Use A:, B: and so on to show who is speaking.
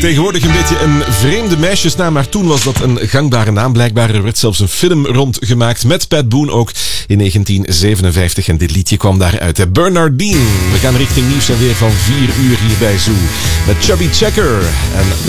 A: Tegenwoordig een beetje een vreemde meisjesnaam, maar toen was dat een gangbare naam. Blijkbaar er werd zelfs een film rondgemaakt met Pat Boone ook in 1957. En dit liedje kwam daaruit. Bernardine. We gaan richting nieuws en weer van 4 uur hier bij Zoo. Met Chubby Checker en